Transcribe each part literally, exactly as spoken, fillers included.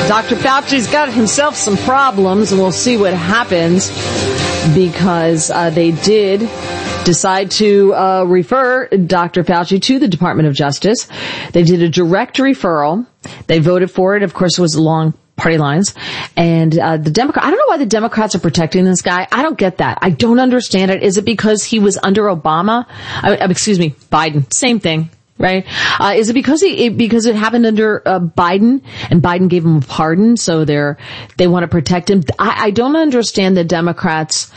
Doctor Fauci's got himself some problems, and we'll see what happens, because uh, they did decide to uh, refer Doctor Fauci to the Department of Justice. They did a direct referral. They voted for it. Of course, it was along party lines. And uh, the Democrat, I don't know why the Democrats are protecting this guy. I don't get that. I don't understand it. Is it because he was under Obama? Uh, excuse me, Biden. Same thing. Right? Uh, is it because he, it, because it happened under, uh, Biden, and Biden gave him a pardon, so they're, they want to protect him? I, I don't understand the Democrats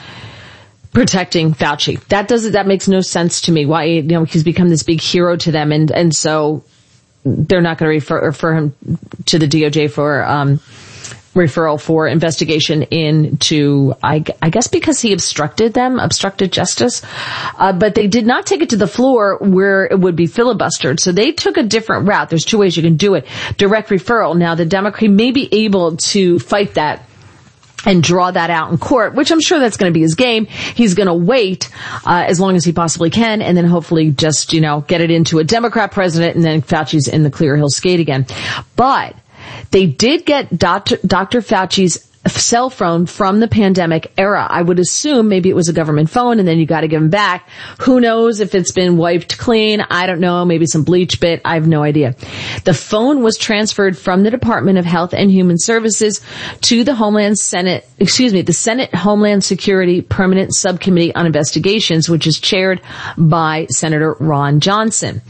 protecting Fauci. That doesn't, that makes no sense to me. Why, you know, he's become this big hero to them, and, and so they're not going to refer, refer him to the D O J for, um, referral for investigation into, I, I guess because he obstructed them, obstructed justice. Uh, but they did not take it to the floor where it would be filibustered. So they took a different route. There's two ways you can do it. Direct referral. Now, the Democrat may be able to fight that and draw that out in court, which I'm sure that's going to be his game. He's going to wait uh, as long as he possibly can, and then hopefully just, you know, get it into a Democrat president, and then Fauci's in the clear, he'll skate again. But they did get Doctor Doctor Fauci's cell phone from the pandemic era. I would assume maybe it was a government phone, and then you got to give him back. Who knows if it's been wiped clean? I don't know. Maybe some bleach bit. I have no idea. The phone was transferred from the Department of Health and Human Services to the Homeland Senate, excuse me, the Senate Homeland Security Permanent Subcommittee on Investigations, which is chaired by Senator Ron Johnson.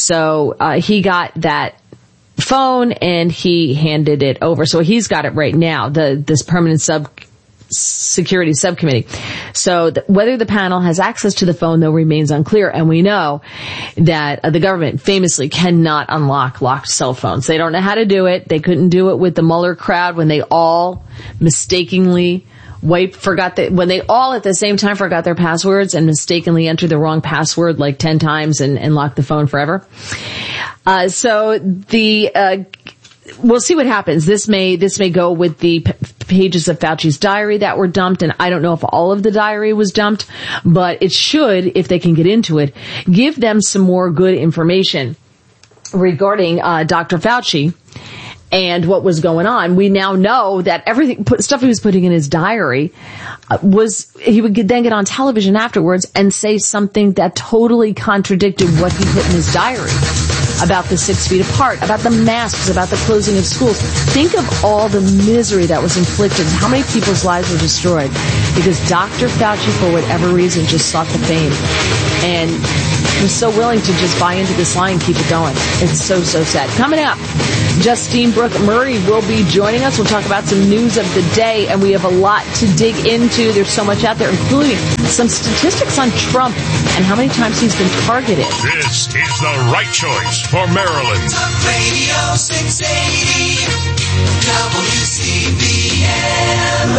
So uh, he got that phone and he handed it over. So he's got it right now, the this permanent sub security subcommittee. So th- whether the panel has access to the phone, though, remains unclear. And we know that uh, the government famously cannot unlock locked cell phones. They don't know how to do it. They couldn't do it with the Mueller crowd when they all mistakenly Wipe forgot that when they all at the same time forgot their passwords and mistakenly entered the wrong password like ten times and, and locked the phone forever. Uh, so the, uh, we'll see what happens. This may, this may go with the p- pages of Fauci's diary that were dumped. And I don't know if all of the diary was dumped, but it should, if they can get into it, give them some more good information regarding, uh, Doctor Fauci and what was going on. We now know that everything, put, stuff he was putting in his diary uh, was, he would then get on television afterwards and say something that totally contradicted what he put in his diary about the six feet apart, about the masks, about the closing of schools. Think of all the misery that was inflicted, how many people's lives were destroyed because Doctor Fauci, for whatever reason, just sought the fame and was so willing to just buy into this lie and keep it going. It's so, so sad. Coming up, Justine Brooke Murray will be joining us. We'll talk about some news of the day, and we have a lot to dig into. There's so much out there, including some statistics on Trump and how many times he's been targeted. This is the right choice for Maryland. Talk Radio six eighty, W C B N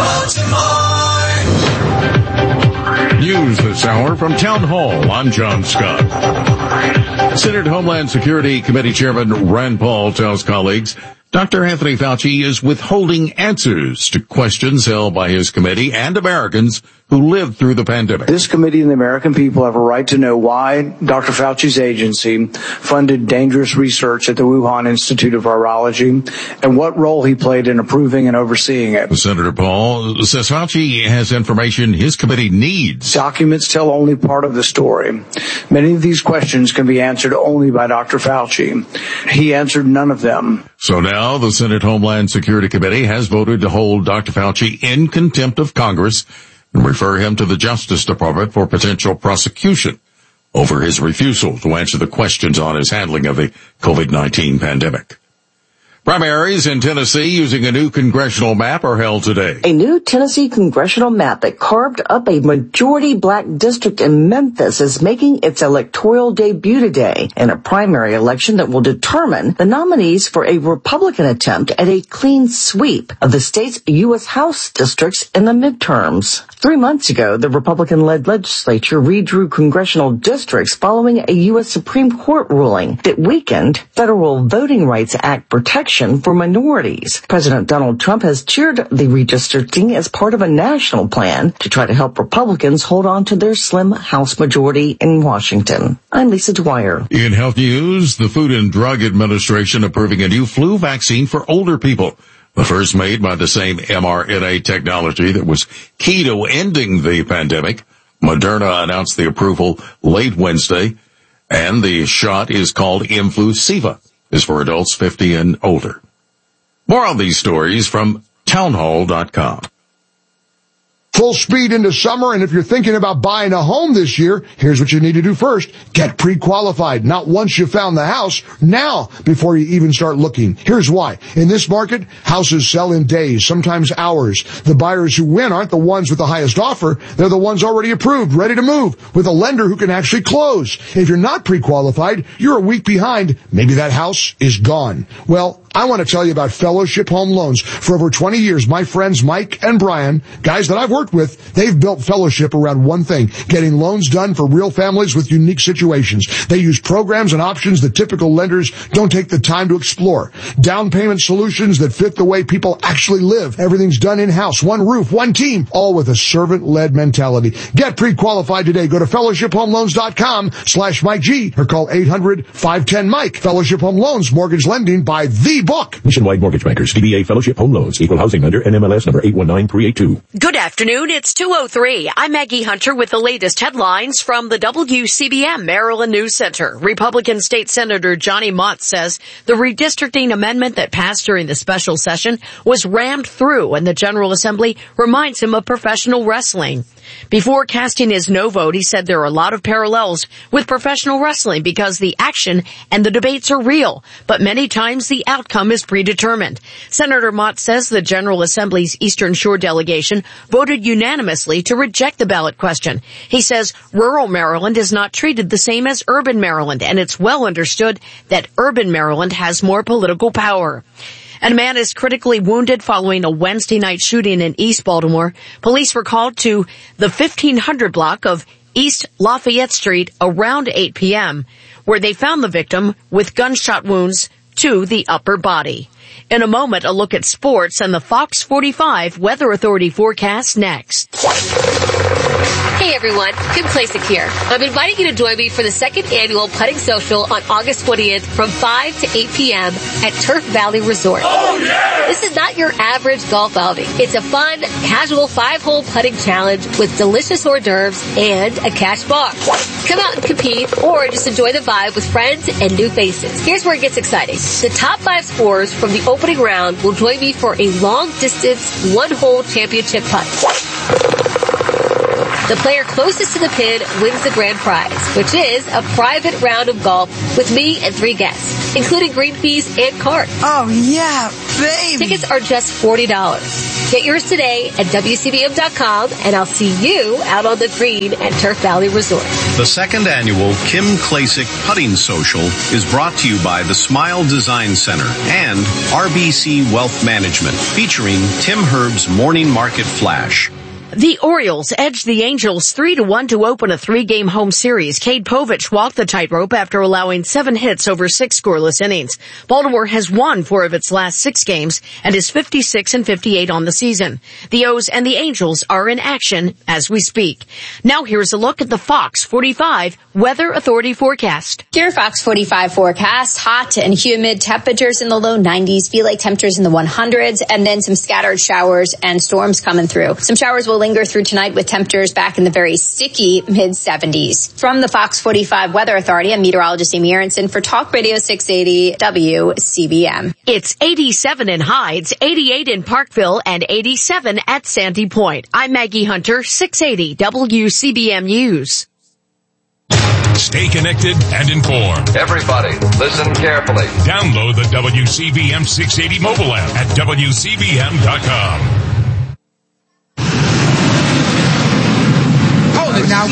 Baltimore. News this hour from Town Hall. I'm John Scott. Senate Homeland Security Committee Chairman Rand Paul tells colleagues Doctor Anthony Fauci is withholding answers to questions held by his committee and Americans who lived through the pandemic. This committee and the American people have a right to know why Doctor Fauci's agency funded dangerous research at the Wuhan Institute of Virology and what role he played in approving and overseeing it. Senator Paul says Fauci has information his committee needs. Documents tell only part of the story. Many of these questions can be answered only by Doctor Fauci. He answered none of them. So now the Senate Homeland Security Committee has voted to hold Doctor Fauci in contempt of Congress and refer him to the Justice Department for potential prosecution over his refusal to answer the questions on his handling of the COVID nineteen pandemic. Primaries in Tennessee using a new congressional map are held today. A new Tennessee congressional map that carved up a majority black district in Memphis is making its electoral debut today in a primary election that will determine the nominees for a Republican attempt at a clean sweep of the state's U S House districts in the midterms. Three months ago, the Republican-led legislature redrew congressional districts following a U S Supreme Court ruling that weakened Federal Voting Rights Act protection for minorities. President Donald Trump has cheered the redistricting as part of a national plan to try to help Republicans hold on to their slim House majority in Washington. I'm Lisa Dwyer. In health news, the Food and Drug Administration approving a new flu vaccine for older people. the first made by the same mRNA technology that was key to ending the pandemic. Moderna announced the approval late Wednesday, and the shot is called Influsiva. It's for adults fifty and older. More on these stories from townhall dot com. Full speed into summer, and if you're thinking about buying a home this year, here's what you need to do first. Get pre-qualified. Not once you found the house, now before you even start looking. Here's why. In this market, houses sell in days, sometimes hours. The buyers who win aren't the ones with the highest offer. They're the ones already approved, ready to move, with a lender who can actually close. If you're not pre-qualified, you're a week behind. Maybe that house is gone. Well, I want to tell you about Fellowship Home Loans. For over twenty years, my friends Mike and Brian, guys that I've worked with, they've built Fellowship around one thing, getting loans done for real families with unique situations. They use programs and options that typical lenders don't take the time to explore. Down payment solutions that fit the way people actually live. Everything's done in-house, one roof, one team, all with a servant-led mentality. Get pre-qualified today. Go to fellowship home loans dot com slash Mike G or call eight hundred, five one zero, Mike. Fellowship Home Loans, mortgage lending by the book. Nationwide Mortgage Bankers, D B A Fellowship Home Loans, Equal Housing Lender, N M L S number eight one nine three eight two. Good afternoon. It's two oh three. I'm Maggie Hunter with the latest headlines from the W C B M Maryland News Center. Republican State Senator Johnny Mott says the redistricting amendment that passed during the special session was rammed through, and the General Assembly reminds him of professional wrestling. Before casting his no vote, he said there are a lot of parallels with professional wrestling because the action and the debates are real, but many times the outcome is predetermined. Senator Mott says the General Assembly's Eastern Shore delegation voted unanimously to reject the ballot question. He says rural Maryland is not treated the same as urban Maryland, and it's well understood that urban Maryland has more political power. And a man is critically wounded following a Wednesday night shooting in East Baltimore. Police were called to the fifteen hundred block of East Lafayette Street around eight p.m., where they found the victim with gunshot wounds to the upper body. In a moment, a look at sports and the Fox forty-five Weather Authority forecast next. Hey everyone, Kim Klasick here. I'm inviting you to join me for the second annual Putting Social on August twentieth from five to eight p.m. at Turf Valley Resort. Oh yeah! This is not your average golf outing. It's a fun, casual five-hole putting challenge with delicious hors d'oeuvres and a cash bar. Come out and compete or just enjoy the vibe with friends and new faces. Here's where it gets exciting. The top five scorers from the opening round will join me for a long-distance, one-hole championship putt. The player closest to the pin wins the grand prize, which is a private round of golf with me and three guests, including green fees and cart. Oh, yeah, baby! Tickets are just forty dollars. Get yours today at W C B M dot com, and I'll see you out on the green at Turf Valley Resort. The second annual Kim Klasick Putting Social is brought to you by the Smile Design Center and R B C Wealth Management, featuring Tim Herb's Morning Market Flash. The Orioles edged the Angels three to one to open a three-game home series. Cade Povich walked the tightrope after allowing seven hits over six scoreless innings. Baltimore has won four of its last six games and is fifty-six and fifty-eight on the season. The O's and the Angels are in action as we speak. Now here's a look at the Fox forty-five Weather Authority forecast. Your Fox forty-five forecast, hot and humid, temperatures in the low nineties, feel like temperatures in the one hundreds, and then some scattered showers and storms coming through. Some showers will linger through tonight with temperatures back in the very sticky mid seventies. From the Fox forty-five Weather Authority, I'm meteorologist Amy Aronson for Talk Radio six eighty W C B M. It's eighty-seven in Hides, eighty-eight in Parkville, and eighty-seven at Sandy Point. I'm Maggie Hunter, six eighty W C B M News. Stay connected and informed. Everybody, listen carefully. Download the W C B M six eighty mobile app at W C B M dot com. Now,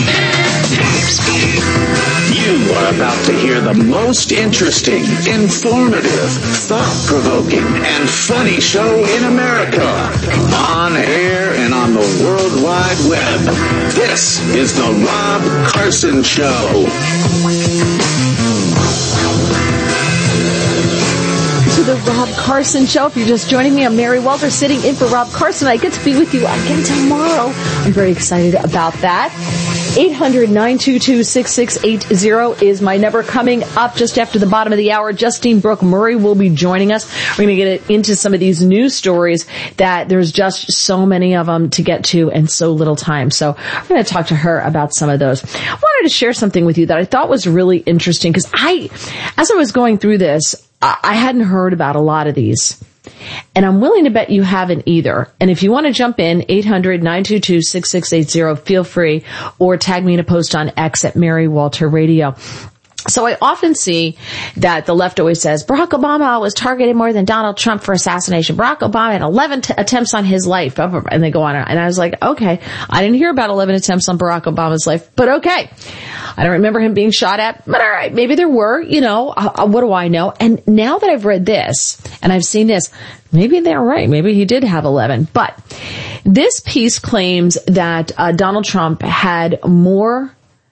you are about to hear the most interesting, informative, thought-provoking, and funny show in America. On air and on the World Wide Web. This is the Rob Carson Show. the Rob Carson Show. If you're just joining me, I'm Mary Walter, sitting in for Rob Carson. I get to be with you again tomorrow. I'm very excited about that. eight hundred, nine two two, six six eight zero is my number. Coming up just after the bottom of the hour, Justine Brooke Murray will be joining us. We're going to get into some of these news stories that there's just so many of them to get to and so little time. So I'm going to talk to her about some of those. I wanted to share something with you that I thought was really interesting because I, as I was going through this, I hadn't heard about a lot of these. And I'm willing to bet you haven't either. And if you want to jump in, eight hundred, nine two two, six six eight zero, feel free, or tag me in a post on X at Mary Walter Radio. So I often see that the left always says Barack Obama was targeted more than Donald Trump for assassination. Barack Obama had eleven t- attempts on his life. And they go on. And I was like, okay, I didn't hear about eleven attempts on Barack Obama's life, but okay. I don't remember him being shot at, but all right, maybe there were, you know, uh, what do I know? And now that I've read this and I've seen this, maybe they're right. Maybe he did have eleven. But this piece claims that uh, Donald Trump had more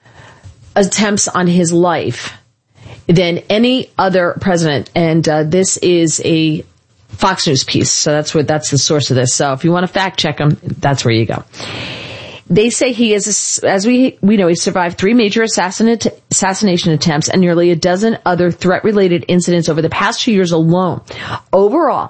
attempts on his life than any other president. And uh, this is a Fox News piece. So that's what, that's the source of this. So if you want to fact check him, that's where you go. They say he is, as we we know, he survived three major assassinate, assassination attempts and nearly a dozen other threat-related incidents over the past two years alone. Overall,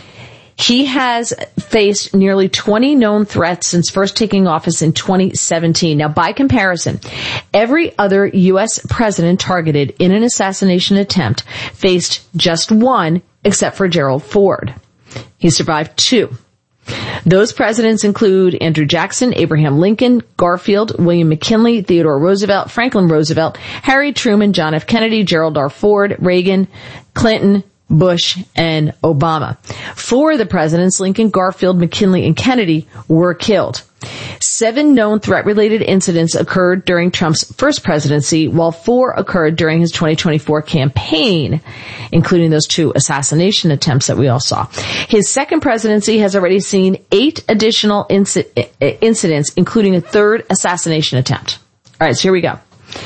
he has faced nearly twenty known threats since first taking office in twenty seventeen. Now, by comparison, every other U S president targeted in an assassination attempt faced just one, except for Gerald Ford. He survived two. Those presidents include Andrew Jackson, Abraham Lincoln, Garfield, William McKinley, Theodore Roosevelt, Franklin Roosevelt, Harry Truman, John F. Kennedy, Gerald R. Ford, Reagan, Clinton, Bush, and Obama. Four of the presidents, Lincoln, Garfield, McKinley, and Kennedy, were killed. Seven known threat-related incidents occurred during Trump's first presidency, while four occurred during his twenty twenty-four campaign, including those two assassination attempts that we all saw. His second presidency has already seen eight additional inci- incidents, including a third assassination attempt. All right, so here we go.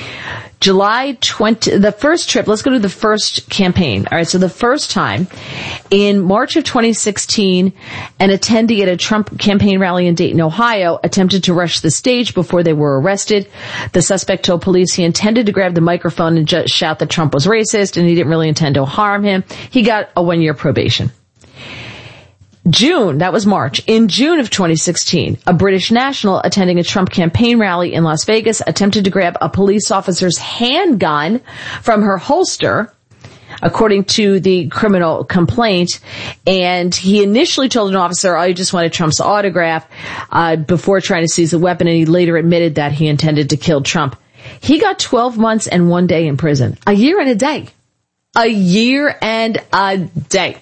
July twentieth, the first trip, let's go to the first campaign. All right, so the first time, in March of twenty sixteen, an attendee at a Trump campaign rally in Dayton, Ohio, attempted to rush the stage before they were arrested. The suspect told police he intended to grab the microphone and just shout that Trump was racist, and he didn't really intend to harm him. He got a one-year probation. June, that was March. In June of twenty sixteen, a British national attending a Trump campaign rally in Las Vegas attempted to grab a police officer's handgun from her holster, according to the criminal complaint. And he initially told an officer, I just wanted Trump's autograph, uh, before trying to seize the weapon. And he later admitted that he intended to kill Trump. He got twelve months and one day in prison. A year and a day. A year and a day.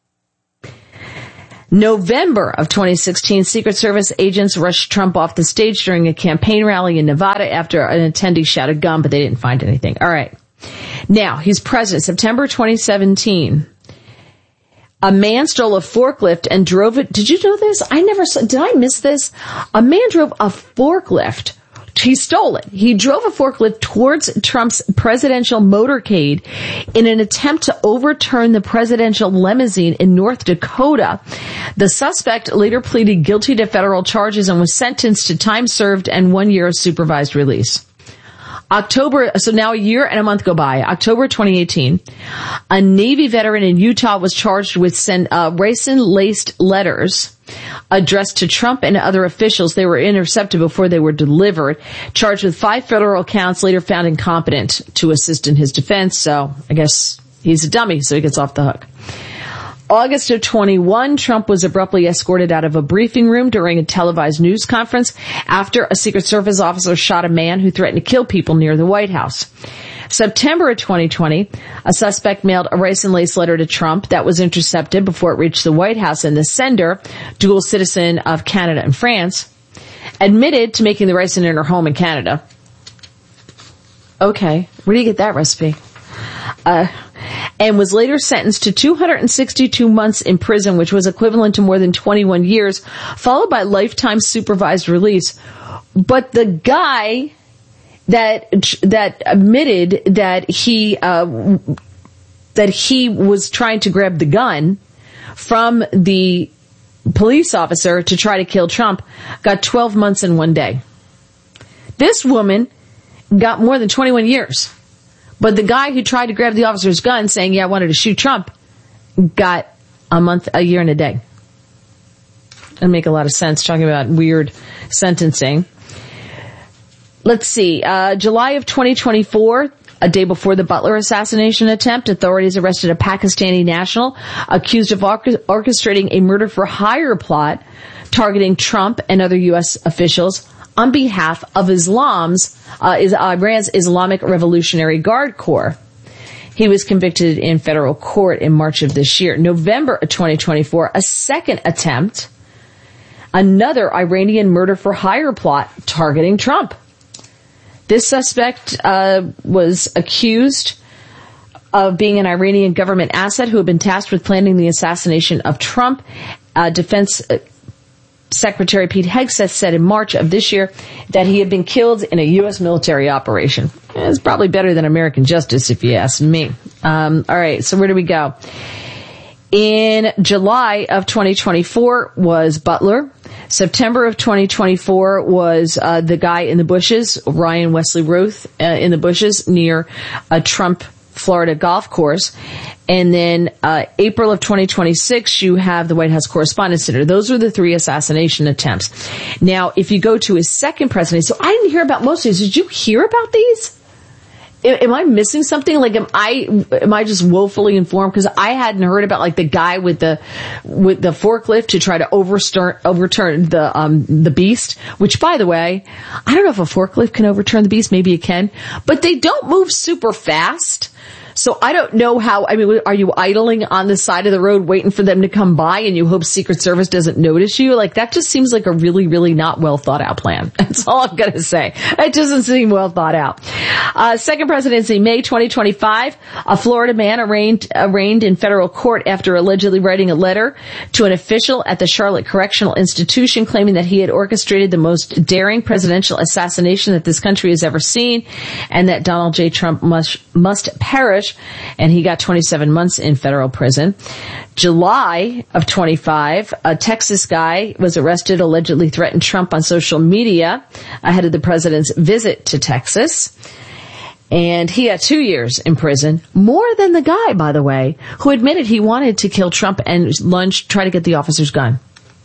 November of twenty sixteen, Secret Service agents rushed Trump off the stage during a campaign rally in Nevada after an attendee shot a gun, but they didn't find anything. All right. Now, he's president. September twenty seventeen, a man stole a forklift and drove it. Did you know this? I never saw, did I miss this? A man drove a forklift. He stole it. He drove a forklift towards Trump's presidential motorcade in an attempt to overturn the presidential limousine in North Dakota. The suspect later pleaded guilty to federal charges and was sentenced to time served and one year of supervised release. October, so now a year and a month go by. October twenty eighteen, a Navy veteran in Utah was charged with send, uh, racist-laced letters addressed to Trump and other officials. They were intercepted before they were delivered. Charged with five federal counts, later found incompetent to assist in his defense. So I guess he's a dummy, so he gets off the hook. August of twenty-one, Trump was abruptly escorted out of a briefing room during a televised news conference after a Secret Service officer shot a man who threatened to kill people near the White House. September of twenty twenty, a suspect mailed a race and lace letter to Trump that was intercepted before it reached the White House, and the sender, dual citizen of Canada and France, admitted to making the rice in her home in Canada. Okay, where do you get that recipe? Uh, and was later sentenced to two hundred sixty-two months in prison, which was equivalent to more than twenty-one years, followed by lifetime supervised release. But the guy that that admitted that he uh that he was trying to grab the gun from the police officer to try to kill Trump got twelve months and one day. This woman got more than twenty-one years. But the guy who tried to grab the officer's gun saying, yeah, I wanted to shoot Trump, got a month, a year and a day. Doesn't make a lot of sense talking about weird sentencing. Let's see. Uh, July of twenty twenty-four, a day before the Butler assassination attempt, authorities arrested a Pakistani national accused of orchestrating a murder-for-hire plot targeting Trump and other U S officials on behalf of Islam's, uh, is Iran's Islamic Revolutionary Guard Corps. He was convicted in federal court in March of this year. November of twenty twenty-four, a second attempt, another Iranian murder-for-hire plot targeting Trump. This suspect uh, was accused of being an Iranian government asset who had been tasked with planning the assassination of Trump. Uh, Defense Secretary Pete Hegseth said in March of this year that he had been killed in a U S military operation. It's probably better than American justice, if you ask me. Um, all right, so where do we go? In July of twenty twenty-four was Butler. September of twenty twenty-four was uh, the guy in the bushes, Ryan Wesley Ruth, uh, in the bushes near a Trump, Florida golf course. And then uh April of twenty twenty-six, you have the White House Correspondents' Center. Those are the three assassination attempts. Now, if you go to his second presidency, so I didn't hear about most of these. Did you hear about these? Am I missing something? Like, am I, am I just woefully informed? Because I hadn't heard about, like, the guy with the, with the forklift to try to overturn, overturn the, um, the beast, which, by the way, I don't know if a forklift can overturn the beast. Maybe it can, but they don't move super fast. So I don't know how, I mean, are you idling on the side of the road waiting for them to come by and you hope Secret Service doesn't notice you? Like, that just seems like a really, really not well thought out plan. That's all I'm going to say. It doesn't seem well thought out. Uh, second presidency, May twenty twenty-five, a Florida man arraigned, arraigned in federal court after allegedly writing a letter to an official at the Charlotte Correctional Institution claiming that he had orchestrated the most daring presidential assassination that this country has ever seen and that Donald J. Trump must, must perish. And he got twenty-seven months in federal prison. July of twenty-five, a Texas guy was arrested, allegedly threatened Trump on social media ahead of the president's visit to Texas. And he got two years in prison, more than the guy, by the way, who admitted he wanted to kill Trump and lunge, try to get the officer's gun.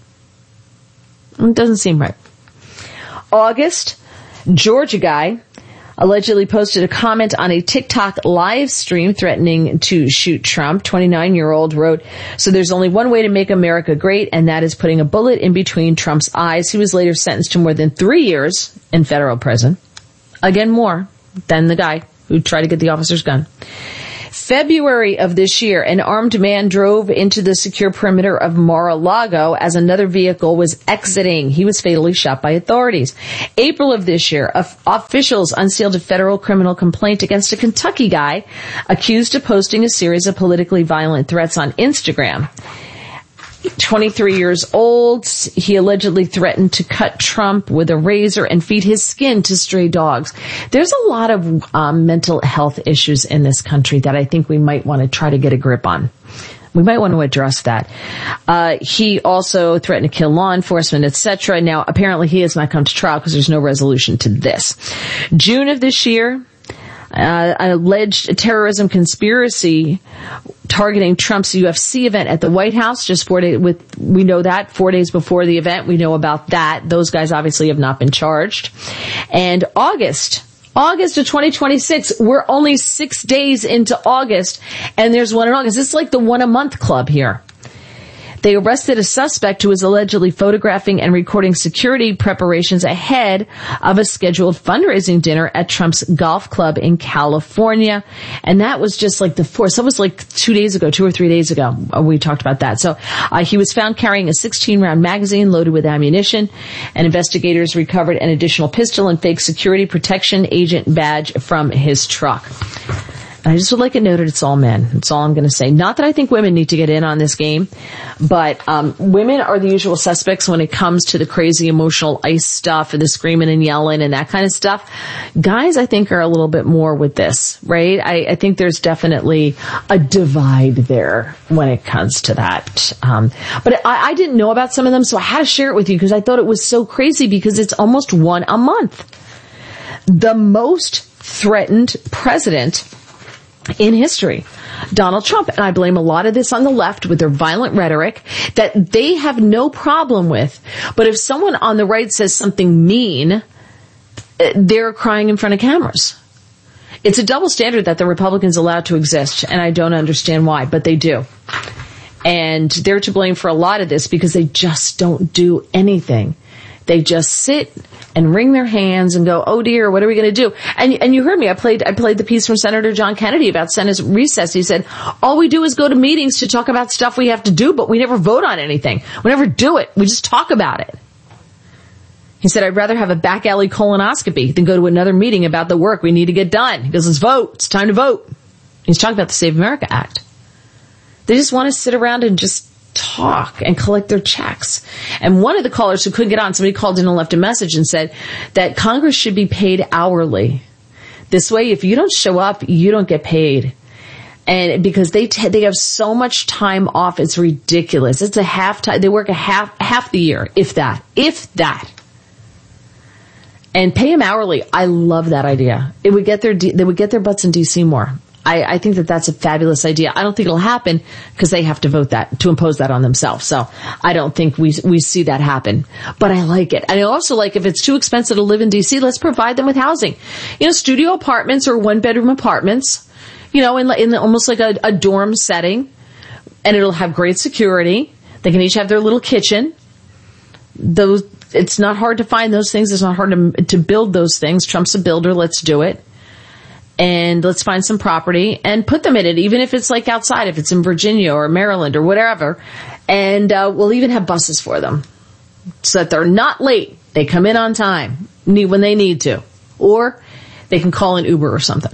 It doesn't seem right. August, Georgia guy allegedly posted a comment on a TikTok live stream threatening to shoot Trump. twenty-nine-year-old wrote, so there's only one way to make America great, and that is putting a bullet in between Trump's eyes. He was later sentenced to more than three years in federal prison. Again, more than the guy who tried to get the officer's gun. February of this year, an armed man drove into the secure perimeter of Mar-a-Lago as another vehicle was exiting. He was fatally shot by authorities. April of this year, officials unsealed a federal criminal complaint against a Kentucky guy accused of posting a series of politically violent threats on Instagram. twenty-three years old, he allegedly threatened to cut Trump with a razor and feed his skin to stray dogs. There's a lot of um, mental health issues in this country that I think we might want to try to get a grip on. We might want to address that. Uh, he also threatened to kill law enforcement, et cetera. Now, apparently he has not come to trial because there's no resolution to this. June of this year, Uh, an alleged terrorism conspiracy targeting Trump's U F C event at the White House. Just four days with, we know that four days before the event, we know about that. Those guys obviously have not been charged. And August, August of twenty twenty-six, we're only six days into August, and there's one in August. It's like the one a month club here. They arrested a suspect who was allegedly photographing and recording security preparations ahead of a scheduled fundraising dinner at Trump's golf club in California. And that was just like the fourth. So it was like two days ago, two or three days ago. We talked about that. So uh, he was found carrying a sixteen round magazine loaded with ammunition, and investigators recovered an additional pistol and fake security protection agent badge from his truck. And I just would like it noted it's all men. That's all I'm going to say. Not that I think women need to get in on this game, but um, women are the usual suspects when it comes to the crazy emotional ice stuff and the screaming and yelling and that kind of stuff. Guys, I think, are a little bit more with this, right? I, I think there's definitely a divide there when it comes to that. Um, but I, I didn't know about some of them, so I had to share it with you because I thought it was so crazy because it's almost one a month. The most threatened president in history, Donald Trump. And I blame a lot of this on the left with their violent rhetoric that they have no problem with. But if someone on the right says something mean, they're crying in front of cameras. It's a double standard that the Republicans allowed to exist, and I don't understand why, but they do. And they're to blame for a lot of this because they just don't do anything. They just sit and wring their hands and go, oh dear, what are we going to do? And and you heard me. I played I played the piece from Senator John Kennedy about Senate recess. He said, all we do is go to meetings to talk about stuff we have to do, but we never vote on anything. We never do it. We just talk about it. He said, I'd rather have a back alley colonoscopy than go to another meeting about the work we need to get done. He goes, let's vote. It's time to vote. He's talking about the Save America Act. They just want to sit around and just talk and collect their checks. And one of the callers who couldn't get on, somebody called in and left a message and said that Congress should be paid hourly. This way, if you don't show up, you don't get paid. And because they t- they have so much time off, it's ridiculous. It's a half time. They work a half half the year, if that, if that. And pay them hourly. I love that idea. It would get their D- they would get their butts in D C more. I, I think that that's a fabulous idea. I don't think it'll happen because they have to vote that, to impose that on themselves. So I don't think we we see that happen. But I like it. And I also like if it's too expensive to live in D C, let's provide them with housing. You know, studio apartments or one-bedroom apartments, you know, in, in almost like a, a dorm setting. And it'll have great security. They can each have their little kitchen. Those, it's not hard to find those things. It's not hard to, to build those things. Trump's a builder. Let's do it. And let's find some property and put them in it, even if it's like outside, if it's in Virginia or Maryland or whatever. And uh, we'll even have buses for them so that they're not late. They come in on time when they need to. Or they can call an Uber or something.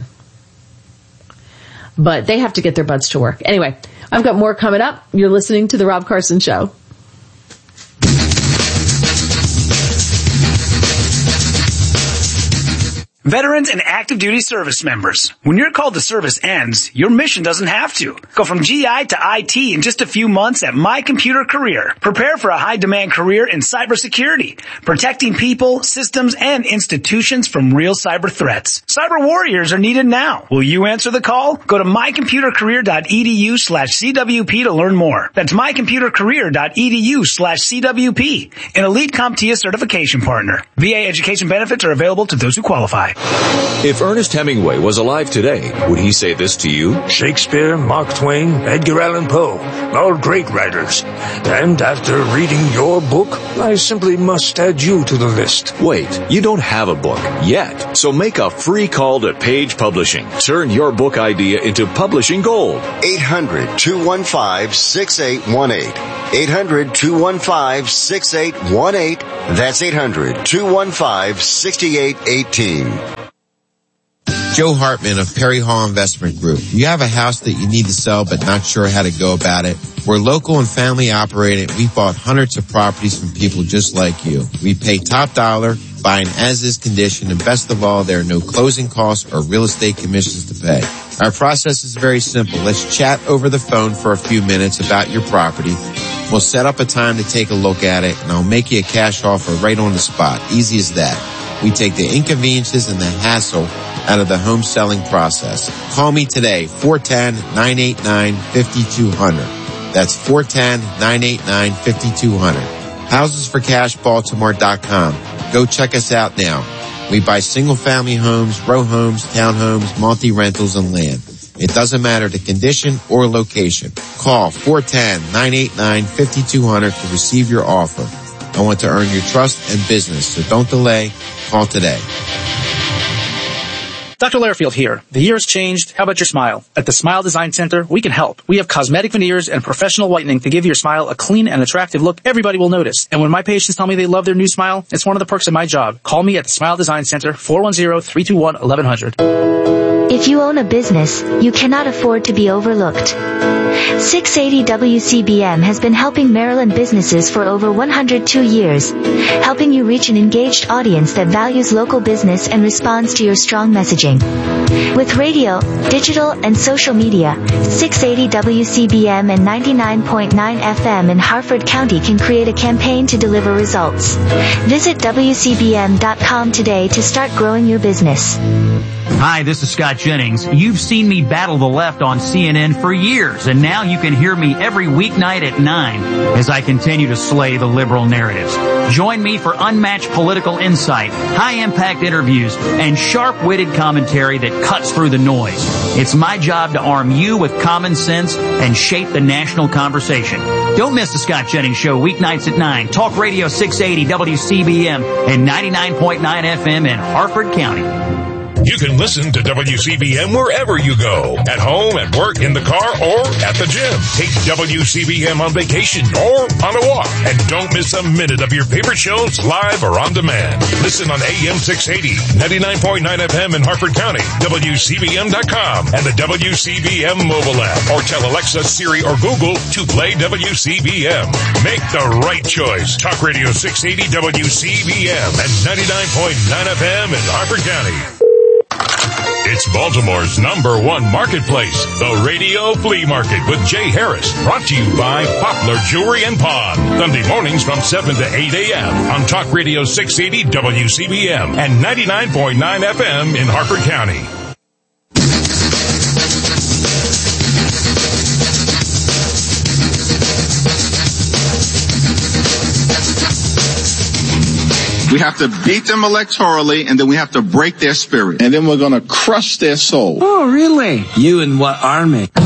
But they have to get their butts to work. Anyway, I've got more coming up. You're listening to The Rob Carson Show. Veterans and active duty service members. When your call to service ends, your mission doesn't have to. Go from G I to I T in just a few months at My Computer Career. Prepare for a high-demand career in cybersecurity, protecting people, systems, and institutions from real cyber threats. Cyber warriors are needed now. Will you answer the call? Go to mycomputercareer.edu slash CWP to learn more. That's mycomputercareer.edu slash CWP, an elite CompTIA certification partner. V A education benefits are available to those who qualify. If Ernest Hemingway was alive today, would he say this to you? Shakespeare, Mark Twain, Edgar Allan Poe, all great writers. And after reading your book, I simply must add you to the list. Wait, you don't have a book yet, so make a free call to Page Publishing. Turn your book idea into publishing gold. eight hundred, two one five, six eight one eight. eight hundred, two one five, six eight one eight. That's eight hundred, two one five, six eight one eight. Joe Hartman of Perry Hall Investment Group. You have a house that you need to sell but not sure how to go about it? We're local and family operated. We bought hundreds of properties from people just like you. We pay top dollar, buy an as-is condition, and best of all, there are no closing costs or real estate commissions to pay. Our process is very simple. Let's chat over the phone for a few minutes about your property. We'll set up a time to take a look at it, and I'll make you a cash offer right on the spot. Easy as that. We take the inconveniences and the hassle out of the home selling process. Call me today, four one zero, nine eight nine, five two zero zero. That's four one zero, nine eight nine, five two zero zero. houses for cash baltimore dot com. Go check us out now. We buy single-family homes, row homes, townhomes, multi-rentals, and land. It doesn't matter the condition or location. Call four one zero, nine eight nine, five two zero zero to receive your offer. I want to earn your trust and business, so don't delay. Call today. Doctor Lairfield here. The year has changed. How about your smile? At the Smile Design Center, we can help. We have cosmetic veneers and professional whitening to give your smile a clean and attractive look everybody will notice. And when my patients tell me they love their new smile, it's one of the perks of my job. Call me at the Smile Design Center, four one zero, three two one, eleven hundred. If you own a business, you cannot afford to be overlooked. six eighty W C B M has been helping Maryland businesses for over one hundred two years, helping you reach an engaged audience that values local business and responds to your strong messaging. With radio, digital, and social media, six eighty W C B M and ninety-nine point nine F M in Harford County can create a campaign to deliver results. Visit W C B M dot com today to start growing your business. Hi, this is Scott Jennings. You've seen me battle the left on C N N for years, and now you can hear me every weeknight at nine as I continue to slay the liberal narratives. Join me for unmatched political insight, high-impact interviews, and sharp-witted commentary that cuts through the noise. It's my job to arm you with common sense and shape the national conversation. Don't miss the Scott Jennings Show weeknights at nine. Talk Radio six eighty W C B M and ninety-nine point nine F M in Harford County. You can listen to W C B M wherever you go. At home, at work, in the car, or at the gym. Take W C B M on vacation or on a walk. And don't miss a minute of your favorite shows live or on demand. Listen on A M six eighty, ninety-nine point nine F M in Harford County, W C B M dot com, and the W C B M mobile app. Or tell Alexa, Siri, or Google to play W C B M. Make the right choice. Talk Radio six eighty W C B M and ninety-nine point nine F M in Harford County. It's Baltimore's number one marketplace, the Radio Flea Market with Jay Harris. Brought to you by Poplar Jewelry and Pawn. Sunday mornings from seven to eight a.m. on Talk Radio six eighty W C B M and ninety-nine point nine F M in Harford County. We have to beat them electorally, and then we have to break their spirit. And then we're going to crush their soul. Oh, really? You and what army?